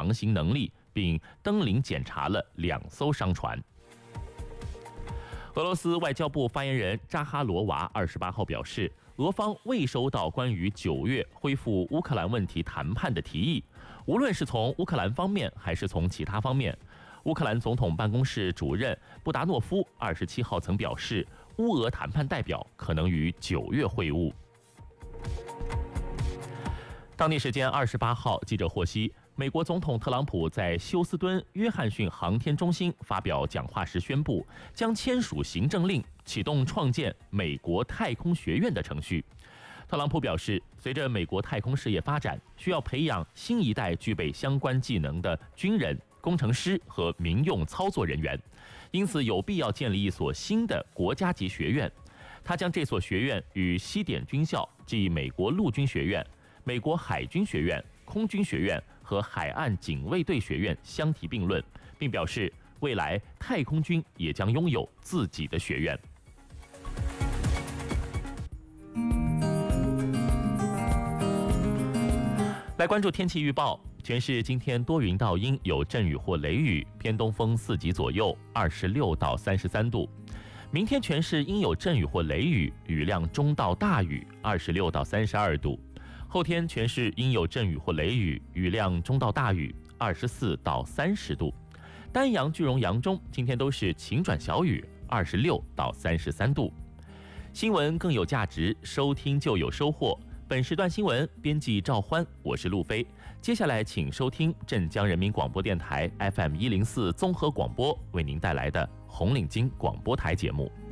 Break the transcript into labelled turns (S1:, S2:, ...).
S1: 航行能力，并登临检查了2艘商船。俄罗斯外交部发言人扎哈罗娃28号表示，俄方未收到关于9月恢复乌克兰问题谈判的提议，无论是从乌克兰方面还是从其他方面。乌克兰总统办公室主任布达诺夫27号曾表示，乌俄谈判代表可能于9月会晤。当地时间28号，记者获悉，美国总统特朗普在休斯敦约翰逊航天中心发表讲话时宣布，将签署行政令，启动创建美国太空学院的程序。特朗普表示，随着美国太空事业发展，需要培养新一代具备相关技能的军人、工程师和民用操作人员，因此有必要建立一所新的国家级学院。他将这所学院与西点军校即美国陆军学院、美国海军学院、空军学院和海岸警卫队学院相提并论，并表示未来太空军也将拥有自己的学院。来关注天气预报，全市今天多云到阴，有阵雨或雷雨，偏东风4级左右，26到33度。明天全市阴有阵雨或雷雨，雨量中到大雨，26到32度。后天全市阴有阵雨或雷雨，雨量中到大雨，24到30度。丹阳、句容、扬中今天都是晴转小雨，26到33度。新闻更有价值，收听就有收获。本时段新闻编辑赵欢，我是路飞。接下来请收听镇江人民广播电台 FM104综合广播为您带来的红领巾广播台节目。